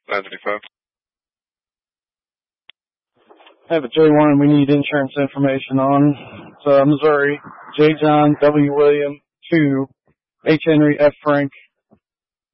955. I have a J1 we need insurance information on. It's Missouri, J. John W. William 2, H. Henry F. Frank